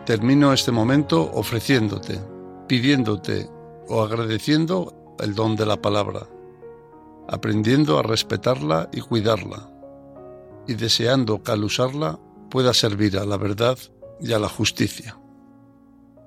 Termino este momento ofreciéndote, pidiéndote o agradeciendo el don de la palabra, aprendiendo a respetarla y cuidarla, y deseando que al usarla pueda servir a la verdad y a la justicia.